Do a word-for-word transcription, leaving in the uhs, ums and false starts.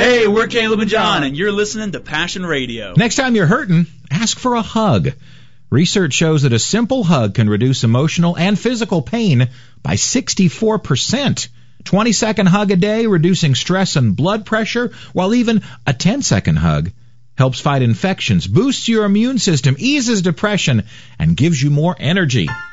Hey, we're Caleb and John, and you're listening to Passion Radio. Next time you're hurting, ask for a hug. Research shows that a simple hug can reduce emotional and physical pain by sixty-four percent. twenty-second hug a day, reducing stress and blood pressure, while even a ten-second hug helps fight infections, boosts your immune system, eases depression, and gives you more energy.